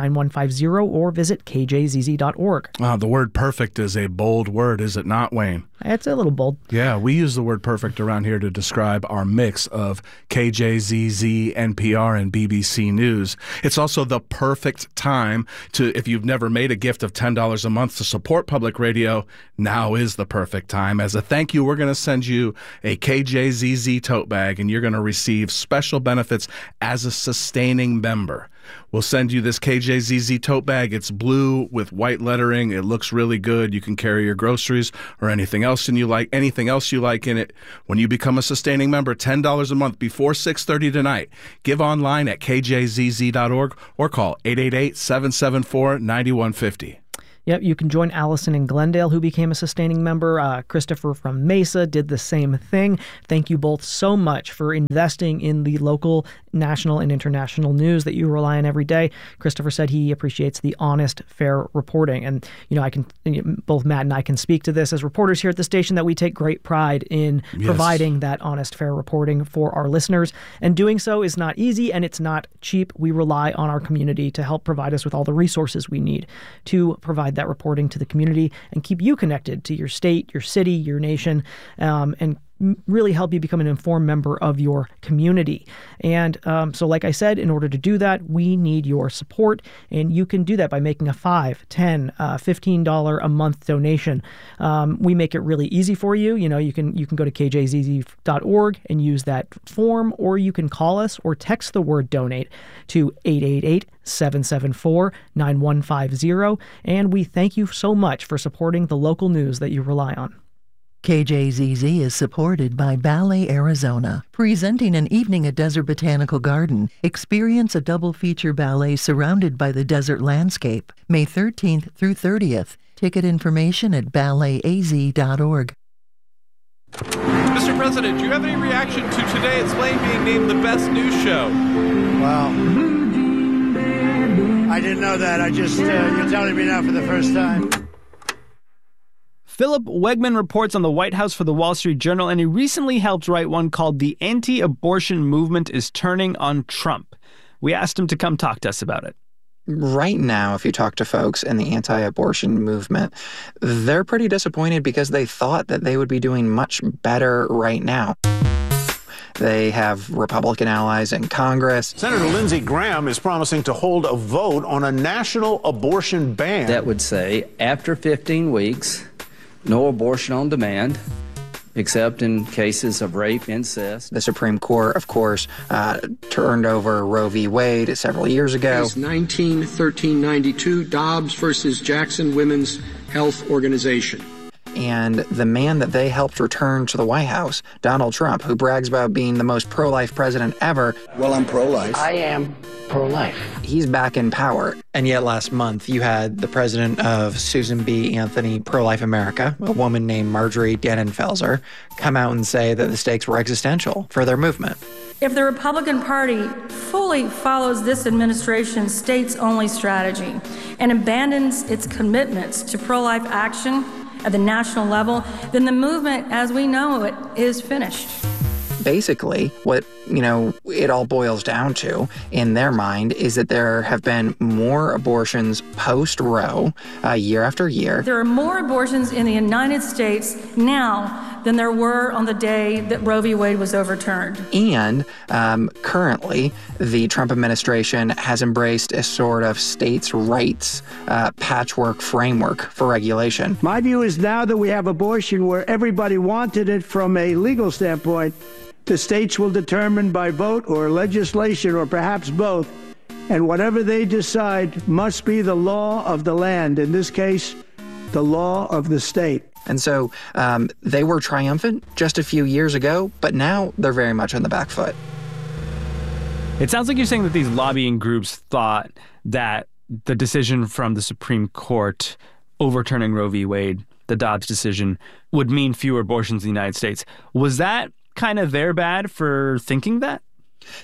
Speaker 3: 888-774-9150 or visit kjzz.org.
Speaker 4: The word perfect is a bold word, is it not, Wayne?
Speaker 3: It's a little bold.
Speaker 4: Yeah, we use the word perfect around here to describe our mix of KJZZ, NPR, and BBC News. It's also the perfect time to, if you've never made a gift of $10 a month to support public radio, now is the perfect time. As a thank you, we're going to send you a KJZZ tote bag, and you're going to receive special benefits as a sustaining member. We'll send you this KJZZ tote bag. It's blue with white lettering. It looks really good. You can carry your groceries or anything else you like in it. When you become a sustaining member, $10 a month before 6:30 tonight. Give online at kjzz.org or call 888-774-9150.
Speaker 3: Yep, you can join Allison in Glendale, who became a sustaining member. Christopher from Mesa did the same thing. Thank you both so much for investing in the local, national, and international news that you rely on every day. Christopher said he appreciates the honest, fair reporting. And, both Matt and I can speak to this as reporters here at the station, that we take great pride in providing that honest, fair reporting for our listeners. And doing so is not easy, and it's not cheap. We rely on our community to help provide us with all the resources we need to provide that reporting to the community and keep you connected to your state, your city, your nation, and really help you become an informed member of your community. And so like I said, in order to do that, we need your support. And you can do that by making a $5, $10, $15 a month donation. We make it really easy for you. You can go to kjzz.org and use that form, or you can call us or text the word donate to 888-774-9150. And we thank you so much for supporting the local news that you rely on.
Speaker 15: KJZZ is supported by Ballet Arizona, presenting an evening at Desert Botanical Garden. Experience a double feature ballet surrounded by the desert landscape, May 13th through 30th. Ticket information at balletaz.org.
Speaker 8: Mr. President, do you have any reaction to Today Explained being named the best news show?
Speaker 10: Wow. I didn't know that. You're telling me now for the first time.
Speaker 22: Philip Wegman reports on the White House for the Wall Street Journal, and he recently helped write one called The Anti-Abortion Movement is Turning on Trump. We asked him to come talk to us about it.
Speaker 11: Right now, if you talk to folks in the anti-abortion movement, they're pretty disappointed because they thought that they would be doing much better right now. They have Republican allies in Congress.
Speaker 12: Senator Lindsey Graham is promising to hold a vote on a national abortion ban.
Speaker 13: That would say after 15 weeks, no abortion on demand, except in cases of rape, incest.
Speaker 11: The Supreme Court, of course, turned over Roe v. Wade several years ago.
Speaker 26: Case 19-1392, Dobbs versus Jackson Women's Health Organization.
Speaker 11: And the man that they helped return to the White House, Donald Trump, who brags about being the most pro-life president ever.
Speaker 10: Well, I'm pro-life.
Speaker 26: I am pro-life.
Speaker 11: He's back in power. And yet last month, you had the president of Susan B. Anthony Pro-Life America, a woman named Marjorie Dannenfelser, come out and say that the stakes were existential for their movement.
Speaker 27: If the Republican Party fully follows this administration's states-only strategy and abandons its commitments to pro-life action at the national level, then the movement as we know it is finished.
Speaker 11: Basically, what, it all boils down to in their mind is that there have been more abortions post-Roe year after year.
Speaker 27: There are more abortions in the United States now than there were on the day that Roe v. Wade was overturned.
Speaker 11: And currently, the Trump administration has embraced a sort of states' rights patchwork framework for regulation.
Speaker 10: My view is now that we have abortion where everybody wanted it from a legal standpoint, the states will determine by vote or legislation or perhaps both, and whatever they decide must be the law of the land, in this case, the law of the state.
Speaker 11: And so they were triumphant just a few years ago, but now they're very much on the back foot.
Speaker 22: It sounds like you're saying that these lobbying groups thought that the decision from the Supreme Court overturning Roe v. Wade, the Dobbs decision, would mean fewer abortions in the United States. Was that kind of their bad for thinking that?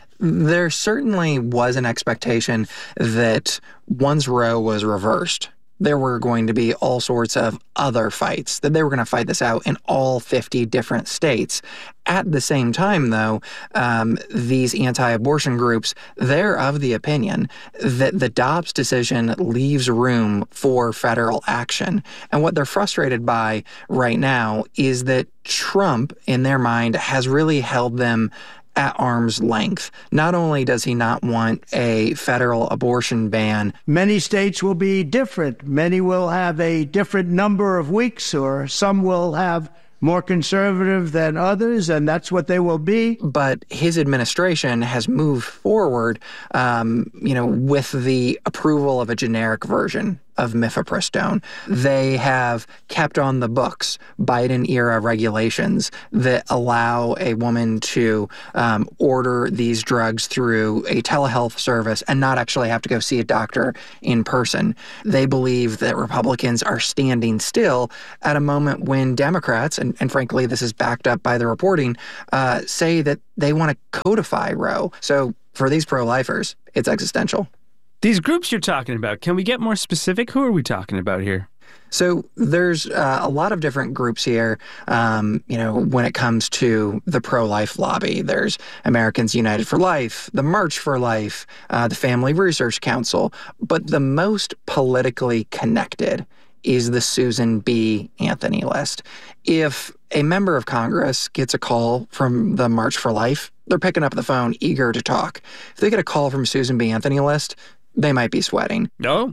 Speaker 11: There certainly was an expectation that once Roe was reversed, there were going to be all sorts of other fights, that they were going to fight this out in all 50 different states. At the same time, though, these anti-abortion groups, they're of the opinion that the Dobbs decision leaves room for federal action. And what they're frustrated by right now is that Trump, in their mind, has really held them at arm's length. Not only does he not want a federal abortion ban.
Speaker 10: Many states will be different. Many will have a different number of weeks, or some will have more conservative than others, and that's what they will be.
Speaker 11: But his administration has moved forward, with the approval of a generic version of mifepristone. They have kept on the books Biden-era regulations that allow a woman to order these drugs through a telehealth service and not actually have to go see a doctor in person. They believe that Republicans are standing still at a moment when Democrats, and frankly this is backed up by the reporting, say that they want to codify Roe. So for these pro-lifers, it's existential.
Speaker 22: These groups you're talking about, can we get more specific? Who are we talking about here?
Speaker 11: So there's a lot of different groups here, when it comes to the pro-life lobby. There's Americans United for Life, the March for Life, the Family Research Council. But the most politically connected is the Susan B. Anthony list. If a member of Congress gets a call from the March for Life, they're picking up the phone, eager to talk. If they get a call from Susan B. Anthony list, they might be sweating.
Speaker 22: No.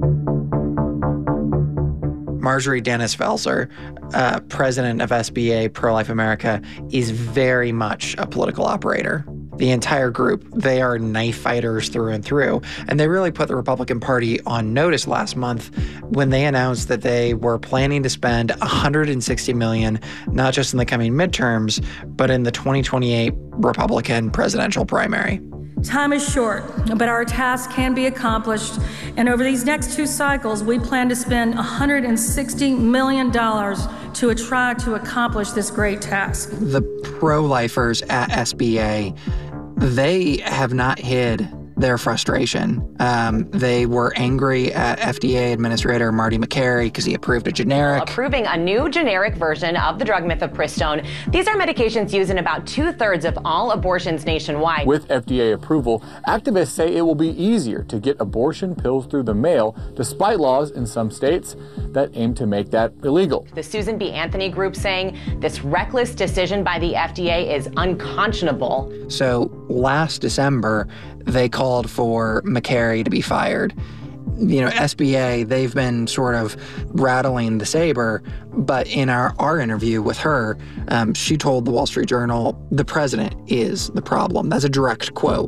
Speaker 11: Marjorie Dennis Velzer, president of SBA Pro-Life America, is very much a political operator. The entire group, they are knife fighters through and through. And they really put the Republican Party on notice last month when they announced that they were planning to spend $160 million, not just in the coming midterms, but in the 2028 Republican presidential primary.
Speaker 27: Time is short, but our task can be accomplished. And over these next 2 cycles, we plan to spend $160 million to try to accomplish this great task.
Speaker 11: The pro-lifers at SBA, they have not hid their frustration. They were angry at FDA Administrator Marty Makary because he approved a generic.
Speaker 5: Approving a new generic version of the drug mifepristone. These are medications used in about 2/3 of all abortions nationwide.
Speaker 14: With FDA approval, activists say it will be easier to get abortion pills through the mail, despite laws in some states that aim to make that illegal.
Speaker 5: The Susan B. Anthony group saying this reckless decision by the FDA is unconscionable.
Speaker 11: So last December, they called for Makary to be fired. SBA, they've been sort of rattling the saber, but in our interview with her, she told the Wall Street Journal, the president is the problem. That's a direct quote.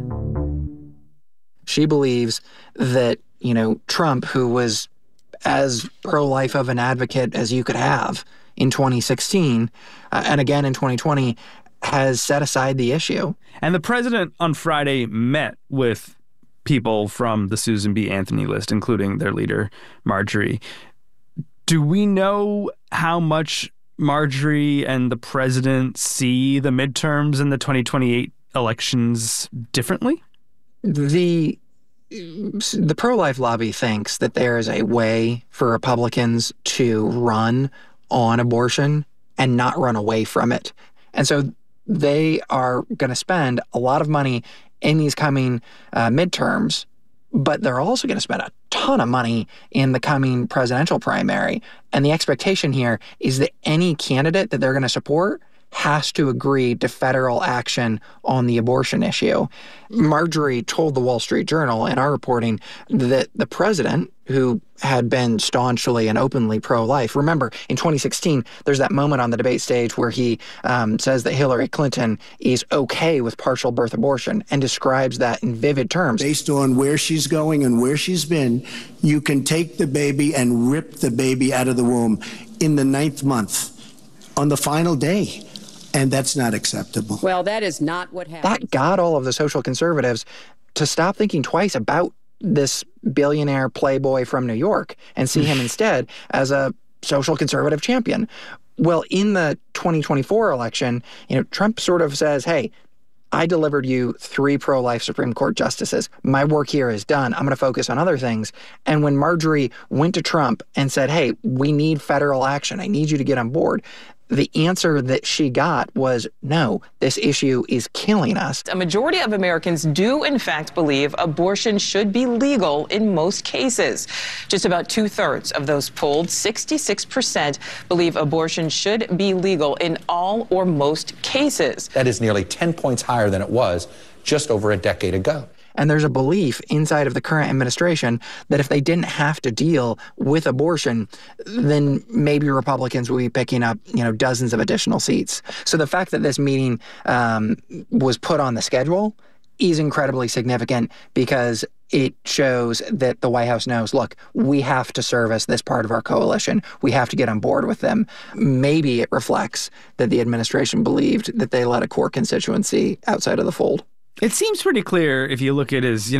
Speaker 11: She believes that, Trump, who was as pro-life of an advocate as you could have in 2016, and again in 2020, has set aside the issue.
Speaker 22: And the president on Friday met with people from the Susan B. Anthony list, including their leader, Marjorie. Do we know how much Marjorie and the president see the midterms and the 2028 elections differently?
Speaker 11: The pro-life lobby thinks that there is a way for Republicans to run on abortion and not run away from it. And so they are going to spend a lot of money in these coming midterms, but they're also going to spend a ton of money in the coming presidential primary. And the expectation here is that any candidate that they're going to support has to agree to federal action on the abortion issue. Marjorie told the Wall Street Journal in our reporting that the president, who had been staunchly and openly pro-life, remember, in 2016, there's that moment on the debate stage where he says that Hillary Clinton is okay with partial birth abortion and describes that in vivid terms.
Speaker 10: Based on where she's going and where she's been, you can take the baby and rip the baby out of the womb in the 9th month on the final day. And that's not acceptable.
Speaker 16: Well, that is not what happened.
Speaker 11: That got all of the social conservatives to stop thinking twice about this billionaire playboy from New York and see him instead as a social conservative champion. Well, in the 2024 election, Trump sort of says, hey, I delivered you 3 pro-life Supreme Court justices. My work here is done. I'm going to focus on other things. And when Marjorie went to Trump and said, hey, we need federal action, I need you to get on board, the answer that she got was, no, this issue is killing us.
Speaker 6: A majority of Americans do, in fact, believe abortion should be legal in most cases. Just about 2/3 of those polled, 66%, believe abortion should be legal in all or most cases.
Speaker 1: That is nearly 10 points higher than it was just over a decade ago.
Speaker 11: And there's a belief inside of the current administration that if they didn't have to deal with abortion, then maybe Republicans will be picking up, dozens of additional seats. So the fact that this meeting was put on the schedule is incredibly significant because it shows that the White House knows, look, we have to service this part of our coalition. We have to get on board with them. Maybe it reflects that the administration believed that they let a core constituency outside of the fold.
Speaker 22: It seems pretty clear if you look at his,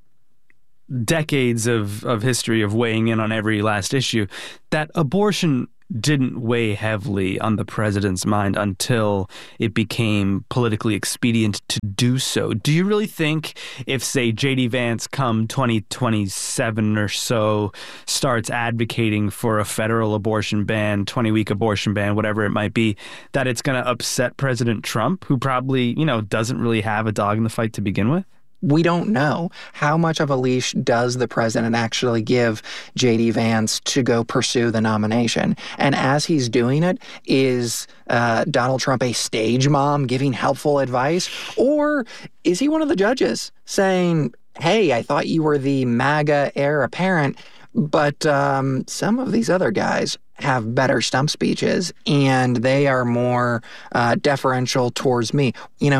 Speaker 22: decades of history of weighing in on every last issue, that abortion didn't weigh heavily on the president's mind until it became politically expedient to do so. Do you really think if, say, J.D. Vance come 2027 or so starts advocating for a federal abortion ban, 20-week abortion ban, whatever it might be, that it's going to upset President Trump, who probably, doesn't really have a dog in the fight to begin with?
Speaker 11: We don't know. How much of a leash does the president actually give J.D. Vance to go pursue the nomination? And as he's doing it, is Donald Trump a stage mom giving helpful advice? Or is he one of the judges saying, hey, I thought you were the MAGA heir apparent, but some of these other guys have better stump speeches and they are more deferential towards me.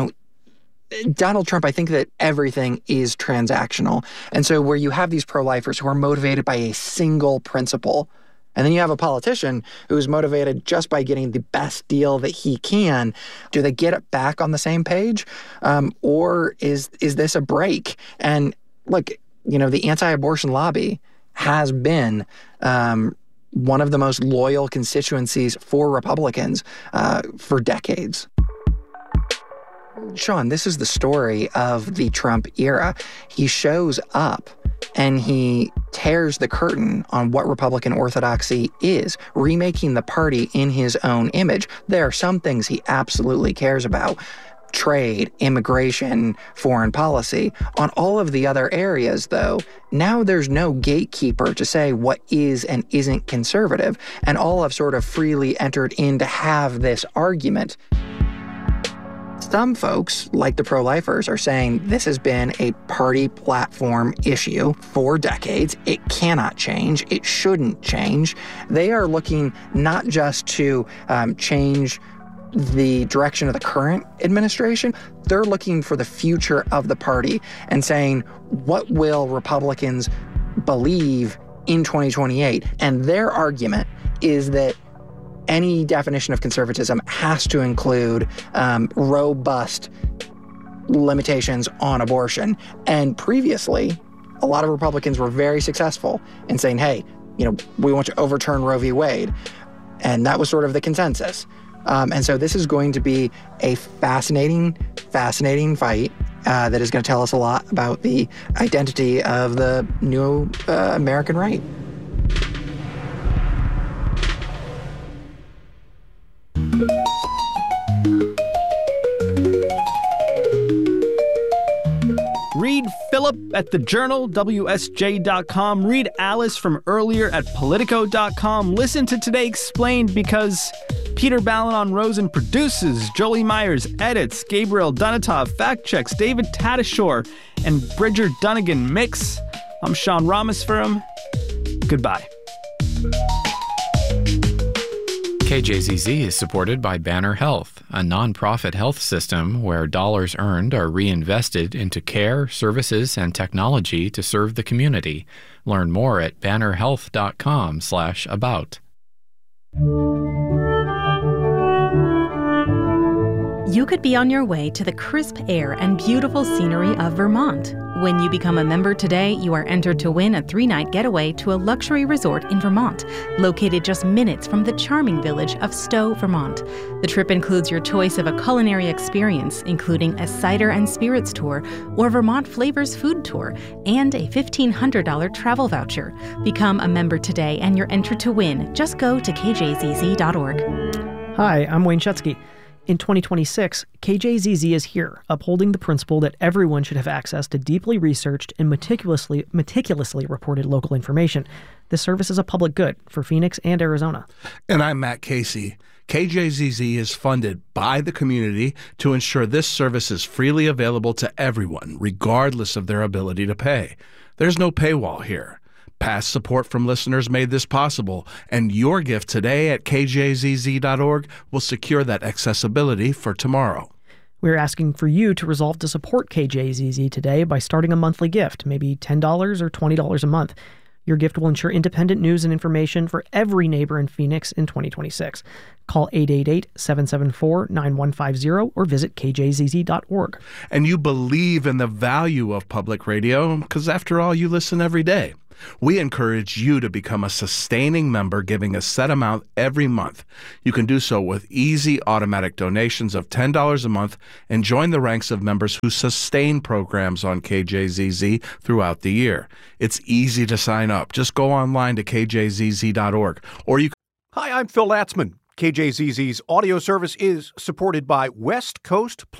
Speaker 11: Donald Trump, I think that everything is transactional. And so where you have these pro-lifers who are motivated by a single principle, and then you have a politician who is motivated just by getting the best deal that he can, do they get it back on the same page? Or is this a break? And look, the anti-abortion lobby has been one of the most loyal constituencies for Republicans for decades. Sean, this is the story of the Trump era. He shows up and he tears the curtain on what Republican orthodoxy is, remaking the party in his own image. There are some things he absolutely cares about: trade, immigration, foreign policy. On all of the other areas, though, now there's no gatekeeper to say what is and isn't conservative, and all have sort of freely entered in to have this argument. Some folks, like the pro-lifers, are saying this has been a party platform issue for decades. It cannot change. It shouldn't change. They are looking not just to change the direction of the current administration. They're looking for the future of the party and saying, what will Republicans believe in 2028? And their argument is that any definition of conservatism has to include robust limitations on abortion. And previously, a lot of Republicans were very successful in saying, hey, we want to overturn Roe v. Wade. And that was sort of the consensus. And so this is going to be a fascinating fight that is going to tell us a lot about the identity of the new American right.
Speaker 22: Read Philip at the Journal, WSJ.com. Read Alice from earlier at Politico.com. Listen to Today Explained because Peter Balonon-Rosen produces, Jolie Myers edits, Gabriel Dunatov fact-checks, David Tatasciore and Bridger Dunnigan mix. I'm Sean Rameswaram. Goodbye.
Speaker 2: KJZZ is supported by Banner Health, a nonprofit health system where dollars earned are reinvested into care, services, and technology to serve the community. Learn more at bannerhealth.com/about.
Speaker 7: You could be on your way to the crisp air and beautiful scenery of Vermont. When you become a member today, you are entered to win a 3-night getaway to a luxury resort in Vermont, located just minutes from the charming village of Stowe, Vermont. The trip includes your choice of a culinary experience, including a cider and spirits tour or Vermont Flavors food tour, and a $1,500 travel voucher. Become a member today and you're entered to win. Just go to kjzz.org.
Speaker 3: Hi, I'm Wayne Schutsky. In 2026, KJZZ is here, upholding the principle that everyone should have access to deeply researched and meticulously reported local information. This service is a public good for Phoenix and Arizona.
Speaker 4: And I'm Matt Casey. KJZZ is funded by the community to ensure this service is freely available to everyone, regardless of their ability to pay. There's no paywall here. Past support from listeners made this possible, and your gift today at kjzz.org will secure that accessibility for tomorrow.
Speaker 3: We're asking for you to resolve to support KJZZ today by starting a monthly gift, maybe $10 or $20 a month. Your gift will ensure independent news and information for every neighbor in Phoenix in 2026. Call 888-774-9150 or visit kjzz.org.
Speaker 4: And you believe in the value of public radio because, after all, you listen every day. We encourage you to become a sustaining member, giving a set amount every month. You can do so with easy automatic donations of $10 a month and join the ranks of members who sustain programs on KJZZ throughout the year. It's easy to sign up. Just go online to kjzz.org. Or you.
Speaker 16: Hi, I'm Phil Latzman. KJZZ's audio service is supported by West Coast